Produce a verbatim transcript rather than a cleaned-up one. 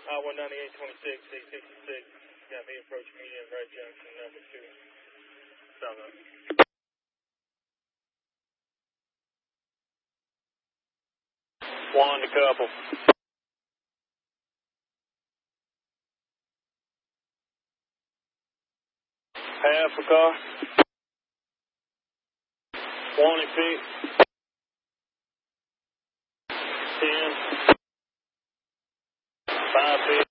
I one ninety-eight twenty-six, eight sixty-six. Got me approach median, right junction, number two. Southern. One to couple. Half a car. twenty feet. ten. five feet.